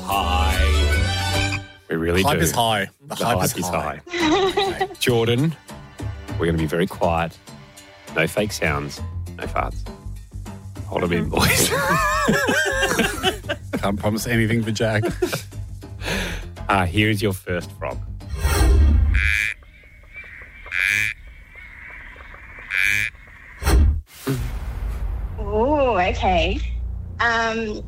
high. We really Hype do. is high. The hype is high. Okay. Jordan, we're going to be very quiet. No fake sounds. No farts. Hold them in, boys. Can't promise anything for Jack. Here's your first frog. Oh, okay. I'm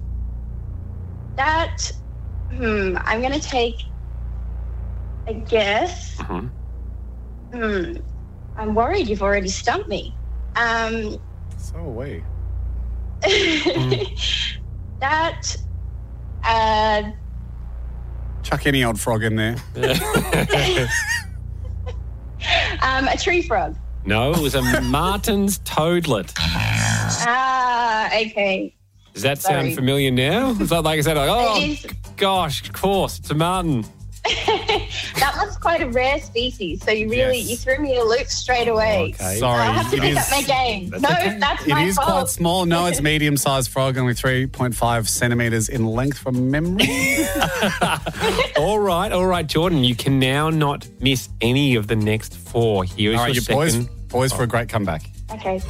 going to take a guess. Mm-hmm. I'm worried you've already stumped me. So are we. That, Chuck any old frog in there. a tree frog. No, it was a Martin's toadlet. Okay. Does that Sorry. sound familiar now? Is that like I said, oh, It is. gosh, of course, it's a martin. That one's quite a rare species, so you threw me a loop straight away. Okay. So I have to Sorry, pick up my game. That's No, okay. that's It my is fault. quite small. No, it's medium-sized frog, only 3.5 centimetres in length from memory. All right, Jordan, you can now not miss any of the next four. Here's All right, your you second. boys for a great comeback. Okay.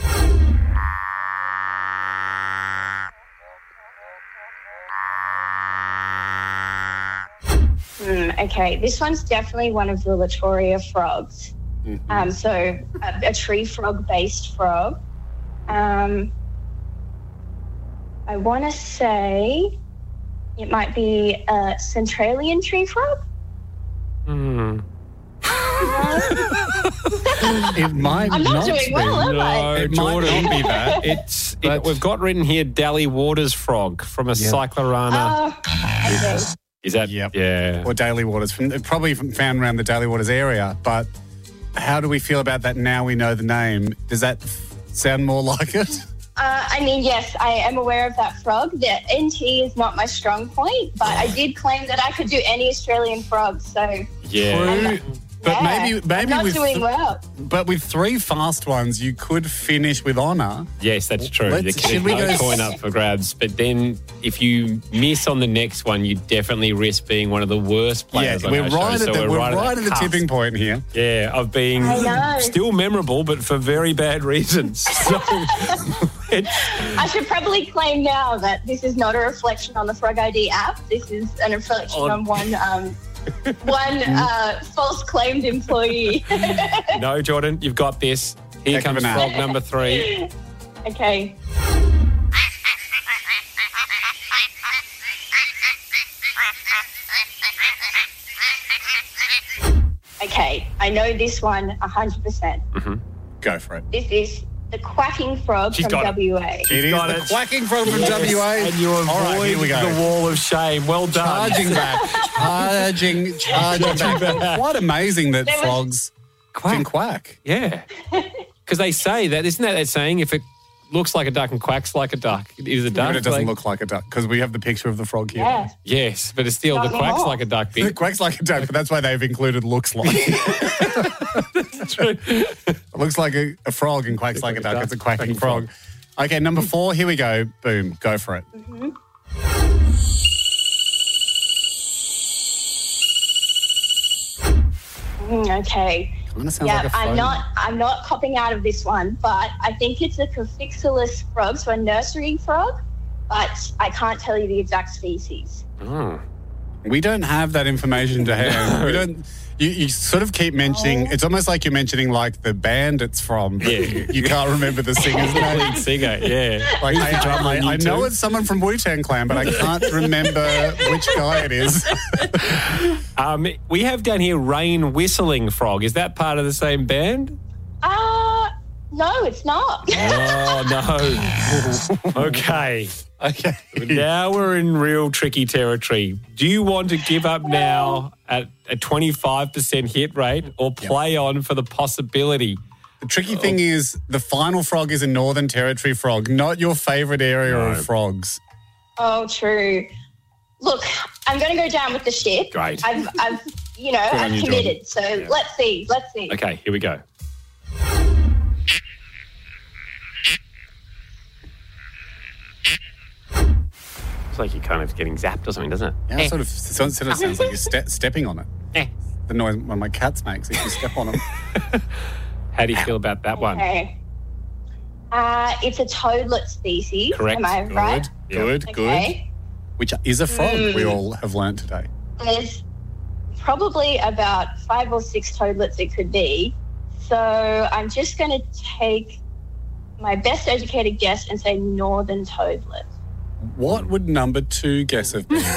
Okay, this one's definitely one of the Latoria frogs. So a tree frog-based frog. I want to say it might be a Centralian tree frog. It might I'm not doing be. well, am I? No, It might Jordan. not be that. We've got written here Dally Waters frog from a Cyclorana. Okay. Is that? Yep. Yeah. Or Daily Waters. Probably found around the Daily Waters area. But how do we feel about that now we know the name? Does that sound more like it? I mean, yes, I am aware of that frog. The NT is not my strong point, but I did claim that I could do any Australian frog. So Yeah. But yeah, maybe I'm not with doing well. But with three fast ones, you could finish with honour. Yes, that's true. Should we There's go no coin up for grabs. But then if you miss on the next one, you definitely risk being one of the worst players on we're our show. right So at the, we're right at the cusp. tipping point here. Yeah, of being I know. still memorable, but for very bad reasons. So I should probably claim now that this is not a reflection on the Frog ID app. This is an reflection on one false claimed employee. no, Jordan, you've got this. Here Heck of comes an app. frog number 3. Okay. Okay, I know this one 100%. Go for it. This is the quacking frog She's from got it. WA. It is got the it. quacking frog from WA. And you avoid All right, here we go. the wall of shame. Well done. Charging back. Charging back. Quite amazing that frogs can quack. Yeah. Because they say that, isn't that saying if it looks like a duck and quacks like a duck, it is a duck? But it doesn't Like- look like a duck because we have the picture of the frog here. Yeah. Yes, but it's still Not the quacks anymore. like a duck It bit. quacks like a duck, but that's why they've included looks like. True. It looks like a frog and quacks like a duck. It's a quacking frog. Okay, number 4, here we go. Boom, go for it. Okay. Kind of sounds Yeah, like a frog. I'm not copping out of this one, but I think it's a Cophixilus frog, so a nursery frog, but I can't tell you the exact species. Oh. We don't have that information to hand. We don't. You sort of keep mentioning. It's almost like you're mentioning like the band it's from. But Yeah. you can't remember the singer's name. Lead singer, yeah. Like, drummer in I know U2? it's someone from Wu-Tang Clan, but I can't remember which guy it is. We have down here Rain Whistling Frog. Is that part of the same band? No, it's not. Oh, no. Okay. Okay. Now we're in real tricky territory. Do you want to give up now at a 25% hit rate or play on for the possibility? The tricky thing is the final frog is a Northern Territory frog, not your favourite area of frogs. Oh, true. Look, I'm going to go down with the ship. Great. I've on you, committed. So let's see. Okay, here we go. It's like you're kind of getting zapped or something, doesn't it? Yeah, sort of sounds like you're stepping on it. The noise one of my cats makes if you step on them. How do you feel about that one? Okay. It's a toadlet species. Correct. Am I right? Good. Okay. Which is a frog, we all have learned today. There's probably about 5 or 6 toadlets it could be. So I'm just going to take my best educated guess and say northern toadlet. What would number 2 guess have been?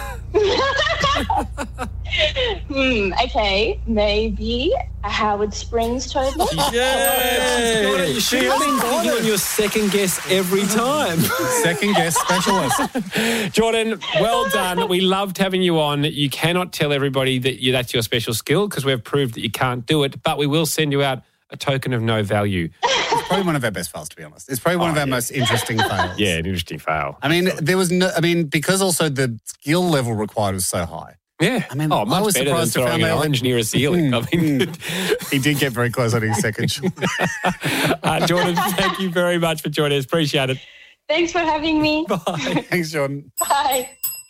Okay, maybe a Howard Springs toadlet. Yeah, you should have been thinking on your second guess every time. Second guess specialist. Jordan, well done. We loved having you on. You cannot tell everybody that that's your special skill because we've proved that you can't do it, but we will send you out a token of no value. It's probably one of our best fails, to be honest. It's probably one of our most interesting fails. Yeah, an interesting fail. I mean, because also the skill level required was so high. Yeah. I mean, much I was better than surprised to throwing find an out orange near a ceiling. I mean, he did get very close on his second shot. Jordan, thank you very much for joining us. Appreciate it. Thanks for having me. Bye. Thanks, Jordan. Bye.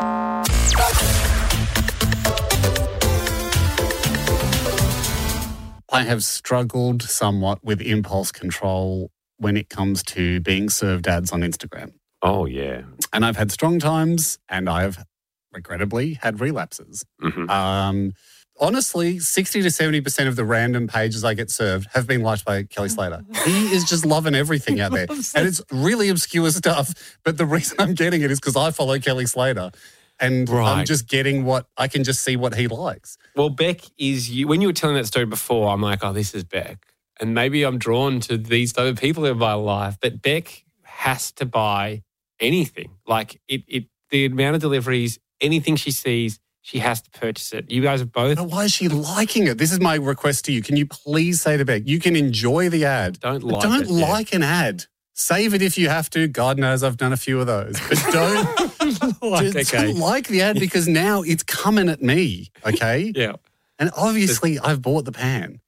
I have struggled somewhat with impulse control when it comes to being served ads on Instagram. Oh, yeah. And I've had strong times and I have regrettably had relapses. Mm-hmm. Honestly, 60 to 70% of the random pages I get served have been liked by Kelly Slater. He is just loving everything out there. And it's really obscure stuff, but the reason I'm getting it is because I follow Kelly Slater. And I'm just getting I can just see what he likes. Well, Beck is you. When you were telling that story before, I'm like, oh, this is Beck. And maybe I'm drawn to these other people in my life. But Beck has to buy anything. Like the amount of deliveries, anything she sees, she has to purchase it. You guys are both. But why is she liking it? This is my request to you. Can you please say to Beck, you can enjoy the ad. Don't like an ad. Save it if you have to. God knows I've done a few of those. But don't like the ad because now it's coming at me, okay? Yeah. And obviously I've bought the pan.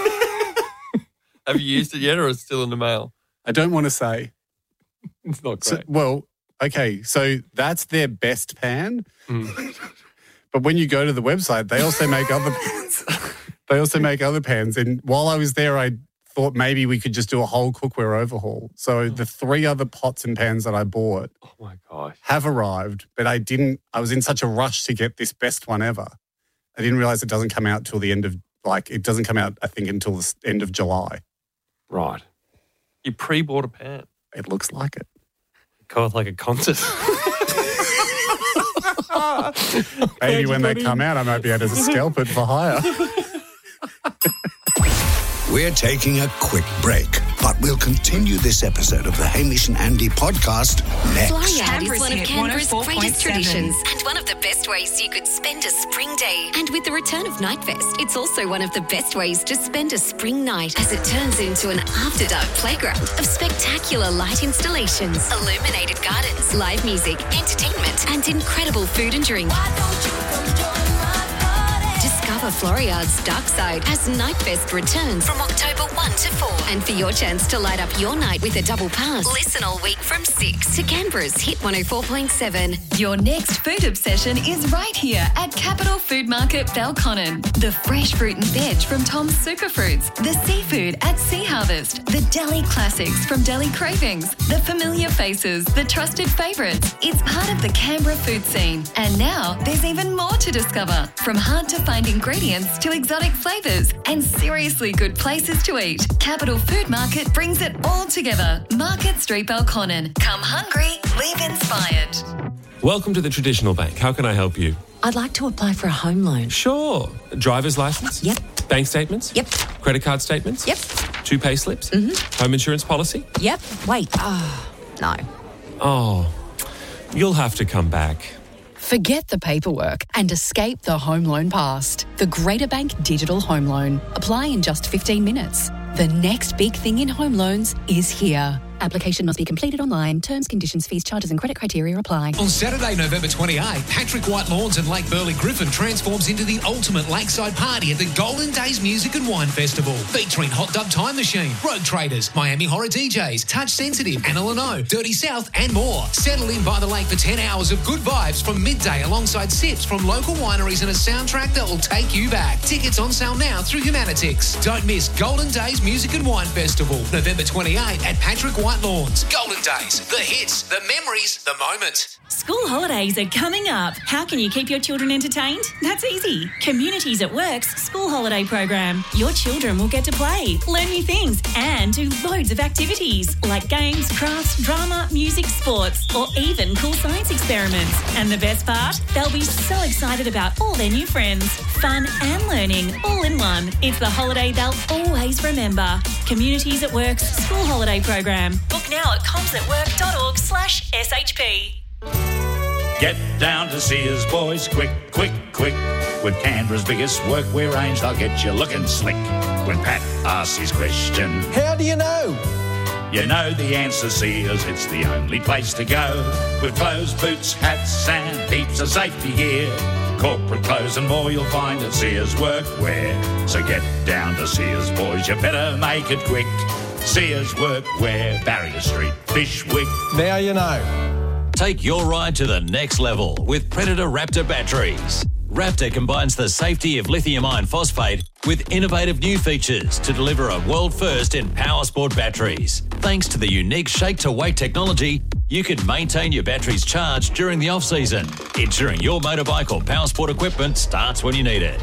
Have you used it yet or it's still in the mail? I don't want to say. It's not great. So that's their best pan. But when you go to the website, they also make other pans. And while I was there, I thought maybe we could just do a whole cookware overhaul. So the 3 other pots and pans that I bought have arrived, but I was in such a rush to get this best one ever. I didn't realize it doesn't come out till the end of, it doesn't come out, I think, until the end of July. Right. You pre-bought a pan. It looks like it. God, like a concert. Maybe when they come out, I might be able to scalp it for hire. We're taking a quick break, but we'll continue this episode of the Hamish and Andy podcast next. Fly out is one of Canberra's greatest traditions and one of the best ways you could spend a spring day. And with the return of Nightfest, it's also one of the best ways to spend a spring night as it turns into an after-dark playground of spectacular light installations, illuminated gardens, live music, entertainment, and incredible food and drink. Discover Floriada's dark side as Nightfest returns from October 1 to 4. And for your chance to light up your night with a double pass, listen all week from 6 to Canberra's Hit 104.7. Your next food obsession is right here at Capital Food Market Belconnen. The fresh fruit and veg from Tom's Superfruits, the seafood at Sea Harvest, the deli classics from Deli Cravings, the familiar faces, the trusted favourites. It's part of the Canberra food scene. And now there's even more to discover, from hard to find ingredients to exotic flavours and seriously good places to eat. Capital Food Market brings it all together. Market Street Belconnen. Come hungry, leave inspired. Welcome to the Traditional Bank. How can I help you? I'd like to apply for a home loan. Sure. Driver's license? Yep. Bank statements? Yep. Credit card statements? Yep. 2 pay slips? Mm-hmm. Home insurance policy? Yep. Wait. No. Oh, you'll have to come back. Forget the paperwork and escape the home loan past. The Greater Bank Digital Home Loan. Apply in just 15 minutes. The next big thing in home loans is here. Application must be completed online. Terms, conditions, fees, charges and credit criteria apply. On Saturday, November 28, Patrick White Lawns and Lake Burley Griffin transforms into the ultimate lakeside party at the Golden Days Music and Wine Festival, featuring Hot Dub Time Machine, Rogue Traders, Miami Horror DJs, Touch Sensitive, Anna Leno, Dirty South and more. Settle in by the lake for 10 hours of good vibes from midday alongside sips from local wineries and a soundtrack that will take you back. Tickets on sale now through Humanitix. Don't miss Golden Days Music and Wine Festival, November 28 at Patrick White Lawns. Golden Days, the hits, the memories, the moment. School holidays are coming up. How can you keep your children entertained? That's easy. Communities at Work's school holiday program. Your children will get to play, learn new things and do loads of activities like games, crafts, drama, music, sports or even cool science experiments. And the best part? They'll be so excited about all their new friends. Fun and learning all in one. It's the holiday they'll always remember. Communities at Work's school holiday program. Book now at comsatwork.org/SHP. Get down to Sears, boys, quick, quick, quick. With Canberra's biggest workwear range, they'll get you looking slick. When Pat asks his question, how do you know? You know the answer, Sears, it's the only place to go. With clothes, boots, hats and heaps of safety gear. Corporate clothes and more you'll find at Sears Workwear. So get down to Sears, boys, you better make it quick. Sears Workwear, Barrier Street, Fishwick. Now you know. Take your ride to the next level with Predator Raptor batteries. Raptor combines the safety of lithium iron phosphate with innovative new features to deliver a world first in power sport batteries. Thanks to the unique shake-to-weight technology, you can maintain your batteries charged during the off-season, ensuring your motorbike or power sport equipment starts when you need it.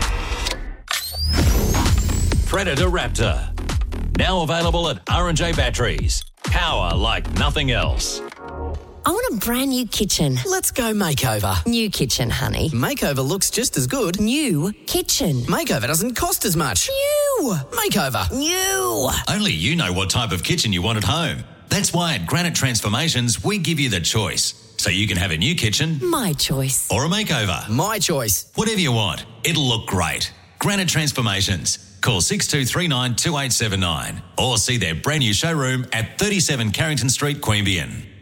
Predator Raptor. Now available at R&J Batteries. Power like nothing else. I want a brand new kitchen. Let's go makeover. New kitchen, honey. Makeover looks just as good. New kitchen. Makeover doesn't cost as much. New. Makeover. New. Only you know what type of kitchen you want at home. That's why at Granite Transformations, we give you the choice. So you can have a new kitchen. My choice. Or a makeover. My choice. Whatever you want. It'll look great. Granite Transformations. Call 6239 2879 or see their brand new showroom at 37 Carrington Street, Queanbeyan.